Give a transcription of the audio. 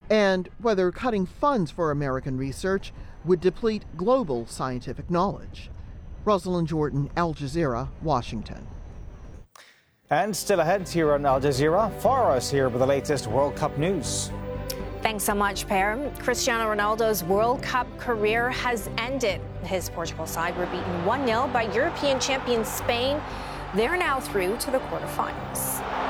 and whether cutting funds for American research would deplete global scientific knowledge. Rosalind Jordan, Al Jazeera, Washington. And still ahead here on Al Jazeera, Faraz here with the latest World Cup news. Thanks so much, Per. Cristiano Ronaldo's World Cup career has ended. His Portugal side were beaten 1-0 by European champions Spain. They're now through to the quarterfinals.